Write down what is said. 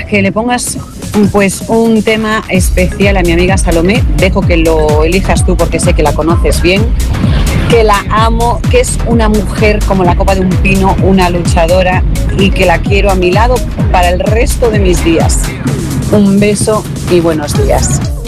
que le pongas pues un tema especial a mi amiga Salomé. Dejo que lo elijas tú porque sé que la conoces bien, que la amo, que es una mujer como la copa de un pino, una luchadora y que la quiero a mi lado para el resto de mis días. Un beso y buenos días.